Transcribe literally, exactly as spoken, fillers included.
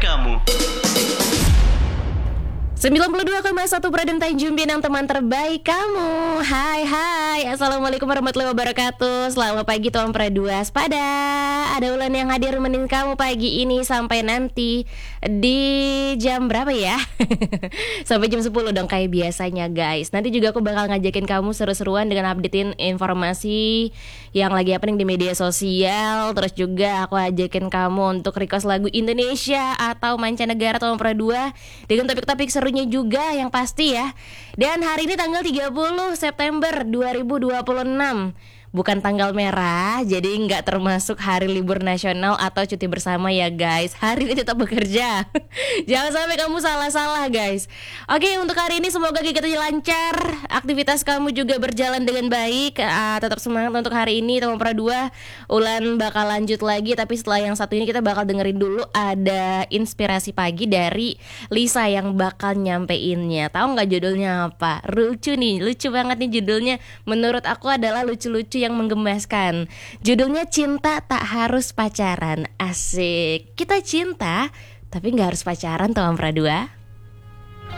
kamu. sembilan puluh dua koma satu Pradem Tanjung Pinang, teman terbaik kamu. Hai hai, assalamualaikum warahmatullahi wabarakatuh. Selamat pagi Tuan Pradua Waspada. Ada Ulan yang hadir menemani kamu pagi ini sampai nanti di jam berapa ya? Sampai jam sepuluh dong kayak biasanya guys. Nanti juga aku bakal ngajakin kamu seru-seruan dengan updatein informasi yang lagi happening di media sosial. Terus juga aku ajakin kamu untuk request lagu Indonesia atau mancanegara Tuan Pradua dengan topik-topik seru juga yang pasti ya. Dan hari ini tanggal tiga puluh September dua ribu dua puluh enam, bukan tanggal merah, jadi nggak termasuk hari libur nasional atau cuti bersama ya guys. Hari ini tetap bekerja. Jangan sampai kamu salah-salah guys. Oke, untuk hari ini semoga kegiatannya lancar, aktivitas kamu juga berjalan dengan baik. uh, Tetap semangat untuk hari ini teman Pradua. Ulan bakal lanjut lagi, tapi setelah yang satu ini kita bakal dengerin dulu ada inspirasi pagi dari Lisa yang bakal nyampeinnya. Tahu nggak judulnya apa? Lucu nih, lucu banget nih judulnya. Menurut aku adalah lucu-lucu yang menggemaskan. Judulnya Cinta Tak Harus Pacaran. Asik. Kita cinta tapi gak harus pacaran Tuan Pradua.